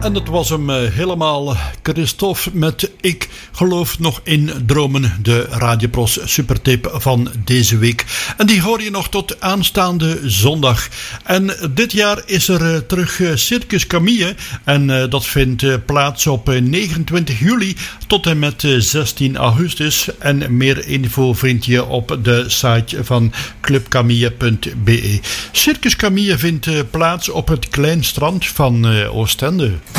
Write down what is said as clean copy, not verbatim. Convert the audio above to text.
En dat was hem helemaal, Christophe met Ik geloof nog in dromen, de Radiopros supertip van deze week. En die hoor je nog tot aanstaande zondag. En dit jaar is er terug Circus Camille en dat vindt plaats op 29 juli tot en met 16 augustus. En meer info vind je op de site van clubcamille.be. Circus Camille vindt plaats op het Klein Strand van Oostende.